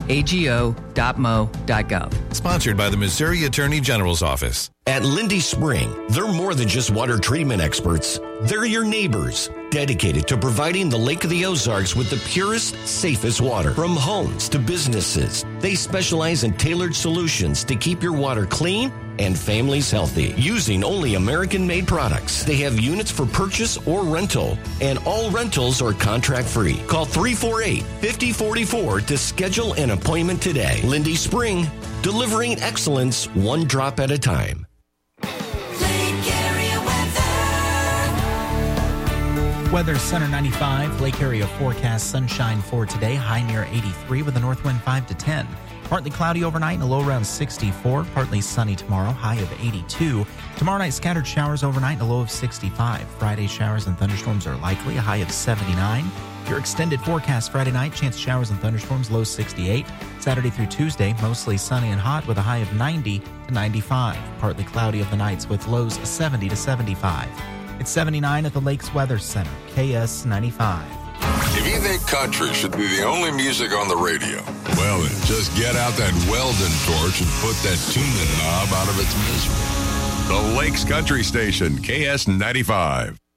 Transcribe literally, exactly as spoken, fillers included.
a g o dot m o dot gov. Sponsored by the Missouri Attorney General's Office. At Lindy Spring, they're more than just water treatment experts. They're your neighbors, dedicated to providing the Lake of the Ozarks with the purest, safest water. From homes to businesses, they specialize in tailored solutions to keep your water clean and families healthy, using only American-made products. They have units for purchase or rental, and all rentals are contract-free. Call three four eight, five oh four four to schedule an appointment today. Lindy Spring, delivering excellence one drop at a time. Weather Center ninety-five, Lake area forecast sunshine for today, high near eighty-three with a north wind five to ten. Partly cloudy overnight and a low around sixty-four. Partly sunny tomorrow, high of eighty-two. Tomorrow night, scattered showers overnight and a low of sixty-five. Friday, showers and thunderstorms are likely, a high of seventy-nine. Your extended forecast Friday night, chance of showers and thunderstorms, low sixty-eight. Saturday through Tuesday, mostly sunny and hot with a high of ninety to ninety-five. Partly cloudy of the nights with lows seventy to seventy-five. It's seventy-nine at the Lakes Weather Center, K S ninety-five. If you think country should be the only music on the radio, well then, just get out that Weldon torch and put that tuning knob out of its misery. The Lakes Country Station, K S ninety-five.